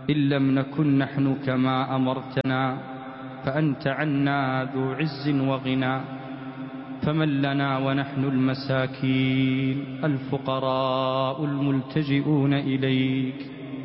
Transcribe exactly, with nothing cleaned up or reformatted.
إن لم نكن نحن كما أمرتنا فأنت عنا ذو عز وغنى. فمن لنا ونحن المساكين الفقراء الملتجئون إليك